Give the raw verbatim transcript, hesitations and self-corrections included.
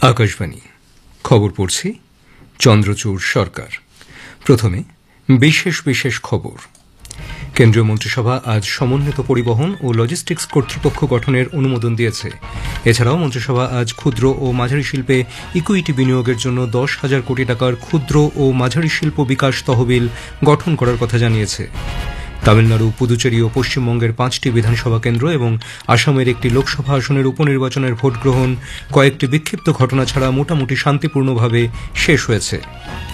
আকাশবাণী খবর পড়ছি চন্দ্রচূড় সরকার। প্রথমে বিশেষ বিশেষ খবর। কেন্দ্রীয় মন্ত্রিসভা আজ সমন্বিত পরিবহন ও লজিস্টিক্স কর্তৃপক্ষ গঠনের অনুমোদন দিয়েছে। এছাড়াও মন্ত্রিসভা আজ ক্ষুদ্র ও মাঝারি শিল্পে ইকুইটি বিনিয়োগের জন্য দশ হাজার কোটি টাকার ক্ষুদ্র ও মাঝারি শিল্প বিকাশ তহবিল গঠন করার কথা জানিয়েছে। তামিলনাড়ু, পুদুচেরি ও পশ্চিমবঙ্গের পাঁচটি বিধানসভা কেন্দ্র এবং আসামের একটি লোকসভা আসনের উপনির্বাচনের ভোট গ্রহণ কয়েকটি বিক্ষিপ্ত ঘটনা ছাড়া মোটামুটি শান্তিপূর্ণভাবে শেষ হয়েছে।